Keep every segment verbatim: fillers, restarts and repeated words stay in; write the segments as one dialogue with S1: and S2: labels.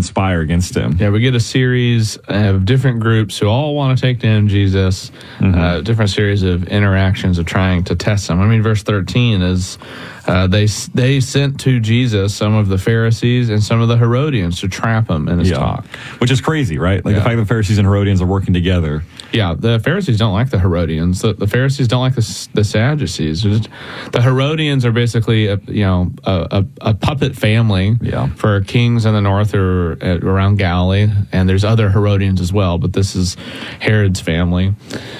S1: conspire against him.
S2: Yeah, we get a series of different groups who all want to take down Jesus, mm-hmm. uh, different series of interactions of trying to test him. I mean, verse thirteen is uh, they they sent to Jesus some of the Pharisees and some of the Herodians to trap him in his
S1: yeah.
S2: talk.
S1: Which is crazy, right? Like
S2: yeah.
S1: the fact that the Pharisees and Herodians are working together.
S2: Yeah, the Pharisees don't like the Herodians. The, the Pharisees don't like the, the Sadducees. The Herodians are basically, a, you know, a, a, a puppet family
S1: yeah.
S2: for kings in the north or at, around Galilee, and there's other Herodians as well, but this is Herod's family.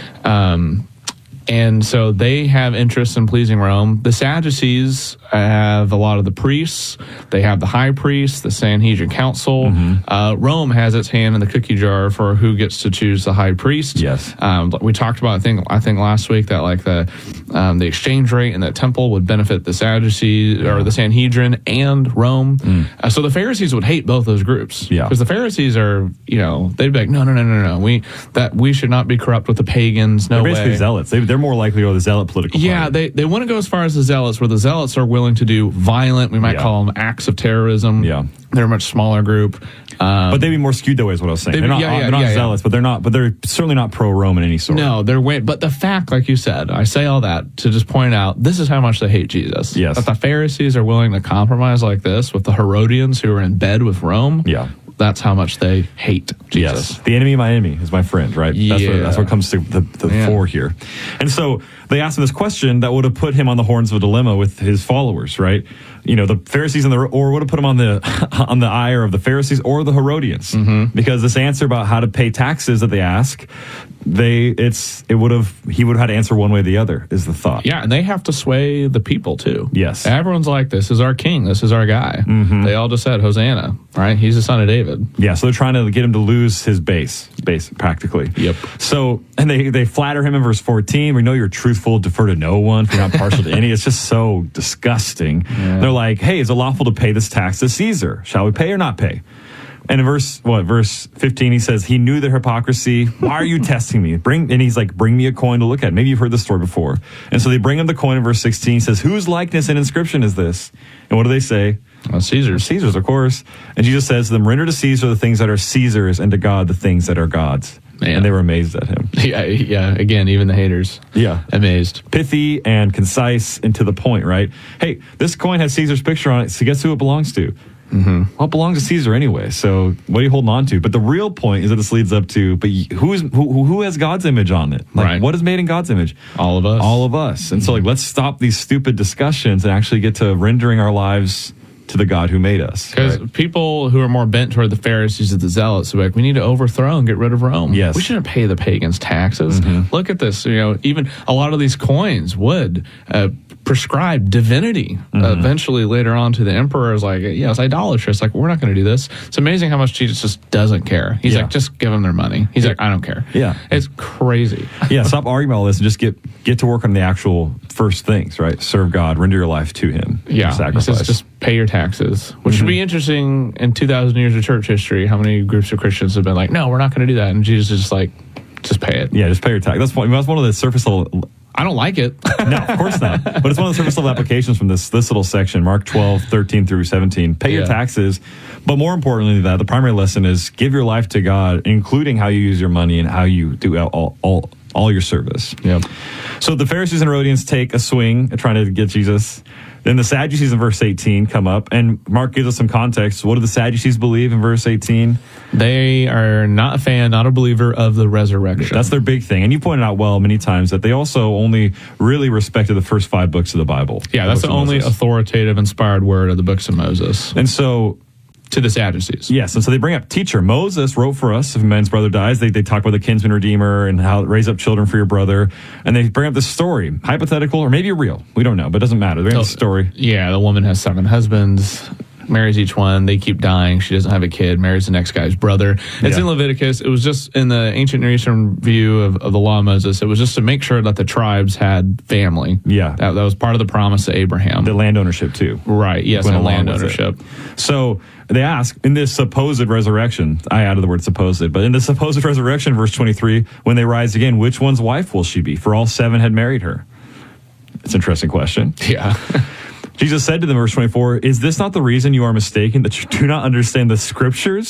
S2: Um, and so they have interest in pleasing Rome. The Sadducees have a lot of the priests. They have the high priest, the Sanhedrin council. Mm-hmm. Uh, Rome has its hand in the cookie jar for who gets to choose the high priest.
S1: Yes.
S2: Um, we talked about, I think, I think last week that like the um, the exchange rate in that temple would benefit the Sadducees yeah. or the Sanhedrin and Rome. Mm. Uh, so the Pharisees would hate both those groups.
S1: Yeah.
S2: Because the Pharisees are, you know, they'd be like, no, no, no, no, no. We that we should not be corrupt with the pagans. No
S1: They're basically
S2: way.
S1: zealots. They, they're more likely to go the zealot political party.
S2: Yeah, they they want to go as far as the zealots, where the zealots are willing to do violent, we might
S1: yeah.
S2: call them acts of terrorism.
S1: Yeah.
S2: They're a much smaller group. Um,
S1: but they'd be more skewed that way is what I was saying.
S2: They're
S1: not,
S2: yeah, yeah,
S1: they're not
S2: yeah,
S1: zealots,
S2: yeah.
S1: but they're not. But they're certainly not pro-Rome in any sort.
S2: No, they're way. But the fact, like you said, I say all that to just point out this is how much they hate Jesus.
S1: Yes.
S2: That the Pharisees are willing to compromise like this with the Herodians who are in bed with Rome.
S1: Yeah.
S2: That's how much they hate Jesus.
S1: Yes. The enemy of my enemy is my friend, right?
S2: Yeah.
S1: That's what, that's what comes to the, the
S2: yeah.
S1: fore here. And so they asked him this question that would have put him on the horns of a dilemma with his followers, right? You know, the Pharisees and the, or would have put him on the on the ire of the Pharisees or the Herodians, mm-hmm. because this answer about how to pay taxes that they ask, they it's it would have he would have had to answer one way or the other is the thought.
S2: Yeah, and they have to sway the people too.
S1: Yes,
S2: everyone's like, this is our king, this is our guy. Mm-hmm. They all just said Hosanna, right? He's the son of David.
S1: Yeah, so they're trying to get him to lose his base, base practically.
S2: Yep.
S1: So and they they flatter him in verse fourteen. We know you're truthful, defer to no one, if you're not partial to any. It's just so disgusting. Yeah. They're like, hey, is it lawful to pay this tax to Caesar? Shall we pay or not pay? And in verse what verse fifteen, he says he knew their hypocrisy. Why are you testing me? Bring and he's like, bring me a coin to look at. Maybe you've heard this story before. And so they bring him the coin in verse sixteen. He says, whose likeness and inscription is this? And what do they say?
S2: Well, Caesar's.
S1: Caesar's, of course. And Jesus says to them, render to Caesar the things that are Caesar's, and to God the things that are God's. Man. And they were amazed at him.
S2: Yeah, yeah. Again, even the haters.
S1: Yeah.
S2: Amazed.
S1: Pithy and concise and to the point, right? Hey, this coin has Caesar's picture on it, so guess who it belongs to? Mm-hmm. Well, it belongs to Caesar anyway, so what are you holding on to? But the real point is that this leads up to, but who is who, who has God's image on it? Like,
S2: right.
S1: What is made in God's image?
S2: All of us.
S1: All of us. And mm-hmm. so, like, let's stop these stupid discussions and actually get to rendering our lives to the God who made us.
S2: Because right? people who are more bent toward the Pharisees or the Zealots are like, we need to overthrow and get rid of Rome.
S1: Yes.
S2: We shouldn't pay the pagans taxes. Mm-hmm. Look at this. You know, even a lot of these coins would uh, prescribe divinity. Mm-hmm. Uh, eventually, later on, to the emperor is like, yeah, it's idolatrous. Like, we're not going to do this. It's amazing how much Jesus just doesn't care. He's
S1: yeah.
S2: like, just give them their money. He's yeah. like, I don't care.
S1: Yeah,
S2: it's crazy.
S1: Yeah, stop arguing about all this and just get get to work on the actual first things. Right, serve God, render your life to Him.
S2: Yeah,
S1: sacrifice.
S2: He says just pay your taxes, which mm-hmm. would be interesting in two thousand years of church history. How many groups of Christians have been like, no, we're not going to do that, and Jesus is just like, just pay it.
S1: Yeah, just pay your tax. That's one. That's one of the surface level.
S2: I don't like it.
S1: No, of course not. But it's one of the surface level applications from this this little section, Mark twelve, thirteen through seventeen. Pay yeah. your taxes. But more importantly than that, the primary lesson is give your life to God, including how you use your money and how you do all all, all your service.
S2: Yep.
S1: So the Pharisees and Herodians take a swing at trying to get Jesus. Then the Sadducees in verse eighteen come up, and Mark gives us some context. What do the Sadducees believe in verse eighteen?
S2: They are not a fan, not a believer of the resurrection.
S1: That's their big thing. And you pointed out well many times that they also only really respected the first five books of the Bible.
S2: Yeah, that's the only Moses. authoritative, inspired word of the books of Moses.
S1: And so...
S2: To the Sadducees.
S1: Yes, and so they bring up, teacher, Moses wrote for us, if a man's brother dies, they, they talk about the kinsman redeemer and how raise up children for your brother, and they bring up this story, hypothetical or maybe real, we don't know, but it doesn't matter. They bring up the story.
S2: Yeah, the woman has seven husbands, marries each one, they keep dying, she doesn't have a kid, marries the next guy's brother. It's yeah. in Leviticus. It was just in the ancient Near Eastern view of, of the law of Moses, it was just to make sure that the tribes had family.
S1: Yeah.
S2: That, that was part of the promise to Abraham.
S1: The land ownership too.
S2: Right, yes, and land ownership.
S1: So they ask, in this supposed resurrection, I added the word supposed, but in the supposed resurrection, verse twenty-three, when they rise again, which one's wife will she be? For all seven had married her. It's an interesting question.
S2: Yeah.
S1: Jesus said to them, verse twenty-four, is this not the reason you are mistaken, that you do not understand the scriptures?